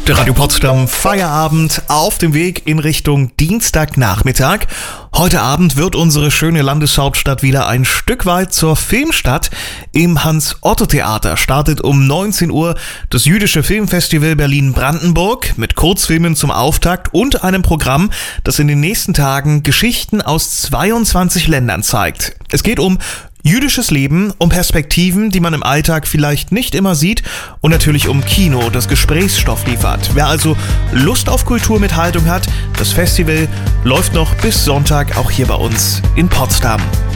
Der Radio Potsdam Feierabend auf dem Weg in Richtung Dienstagnachmittag. Heute Abend wird unsere schöne Landeshauptstadt wieder ein Stück weit zur Filmstadt. Im Hans-Otto-Theater startet um 19 Uhr das Jüdische Filmfestival Berlin-Brandenburg mit Kurzfilmen zum Auftakt und einem Programm, das in den nächsten Tagen Geschichten aus 22 Ländern zeigt. Es geht um jüdisches Leben, um Perspektiven, die man im Alltag vielleicht nicht immer sieht und natürlich um Kino, das Gesprächsstoff liefert. Wer also Lust auf Kultur mit Haltung hat, das Festival läuft noch bis Sonntag auch hier bei uns in Potsdam.